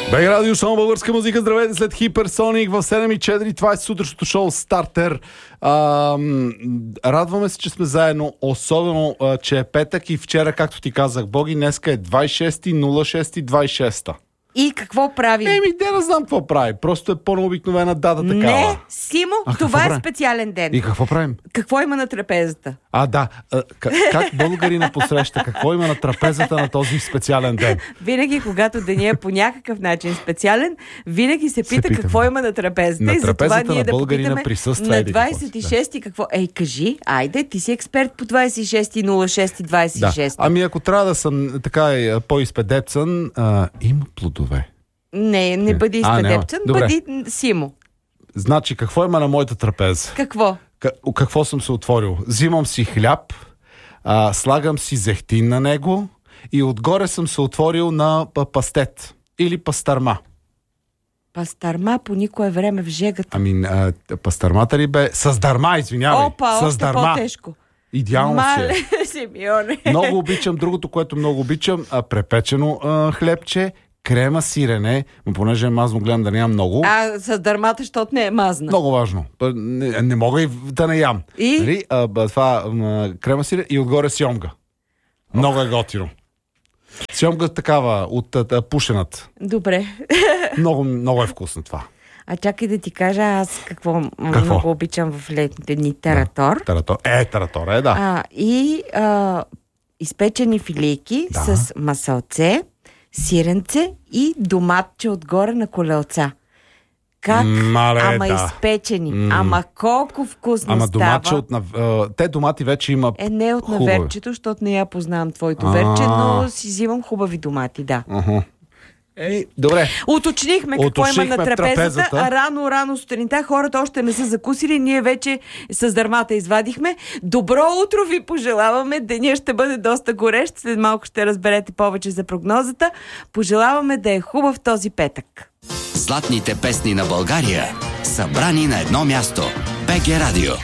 БГ Радио, шоу българска музика. Здравейте след Хиперсоник в 7:04. Това е сутрешното шоу Стартер. Радваме се, че сме заедно, особено, че е петък и вчера, както ти казах, Боги, днеска е 26.06.26. И какво правим? Не знам какво прави. Просто е по-необикновена дата такава. Не, Симо, това е специален ден. И какво правим? Какво има на трапезата? Да. Как българина посреща? Какво има на трапезата на този специален ден? Винаги, когато деня е по някакъв начин специален, винаги се пита какво има на трапезата. На и затова ние да българина попитаме присъства на 26-ти какво. Ей, кажи, айде, ти си експерт по 26.06.26. Ами ако трябва да съм така по-изпедепцан, има плодове. Не бъди изпедепцан, бъди Симо. Значи, какво има на моята трапеза? Какво? Какво съм се отворил? Взимам си хляб, слагам си зехтин на него и отгоре съм се отворил на пастет или пастърма. Пастърма по никое време в жегата. Пастърмата ли бе? С дърма, извинявай. Опа, още по-тежко. Идеално си е. Симеоне. Много обичам, другото, което много обичам, препечено хлебче, крема сирене, но понеже е мазно, гледам да не ям много. С дърмата, защото не е мазна. Много важно. Не мога и да не ям. И? Това крема сирене и отгоре сьомга. Много е готино. Сьомга такава, от пушената. Добре. Много е вкусно това. Чакай да ти кажа аз какво? Много обичам в летните дни. Таратор. Таратор е, да. И изпечени филийки с масълце, сиренце и доматче отгоре на колелца. Как? Изпечени. Ама колко вкусно става. Доматче те домати вече има не от наверчето, защото не я познавам твоето верче, но си взимам хубави домати, да. Добре. Уточнихме какво има на трапезата. Рано сутринта хората още не са закусили. Ние вече с дърмата извадихме. Добро утро ви пожелаваме. Деня ще бъде доста горещ. След малко ще разберете повече за прогнозата. Пожелаваме да е хубав този петък. Златните песни на България, събрани на едно място. БГ Радио.